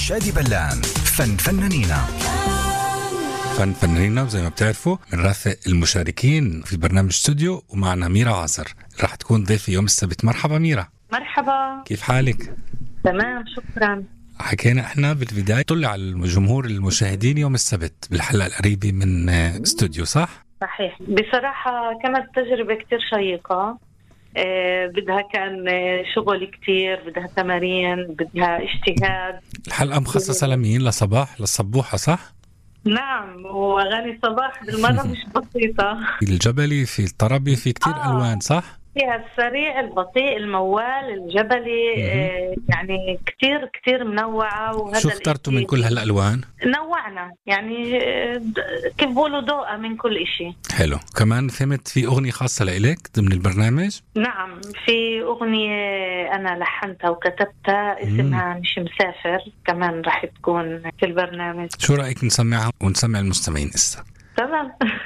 شادي بلان. فنانينا وزي ما بتعرفوا بنرافق المشاركين في برنامج استوديو، ومعنا ميرا عازر راح تكون ضيفة يوم السبت. مرحبا ميرا. مرحبا، كيف حالك؟ تمام شكرا. حكينا احنا بالبداية طلع على الجمهور المشاهدين يوم السبت بالحلقة القريبة من استوديو، صح؟ صحيح، بصراحة كانت تجربة كتير شيقة. بدها كان شغل كتير، بدها تمارين، بدها اجتهاد. الحلقة مخصصة لمين؟ لصباح، للصبوحة، صح؟ نعم، وأغاني صباح بالمرة مش بسيطة. في الجبلي، في الطربي، في كتير ألوان، صح؟ فيها السريع، البطيء، الموال، الجبلي. يعني كتير كتير منوعة. وهذا شو اخترتوا من كل هالألوان؟ نوعنا يعني كيف بقولوا ذوقة من كل إشي. حلو. كمان فهمت في أغنية خاصة لإلك ضمن البرنامج؟ نعم، في أغنية أنا لحنتها وكتبتها اسمها مش مسافر، كمان رح تكون في البرنامج. شو رأيك نسمعها ونسمع المستمعين إسا؟ تمام.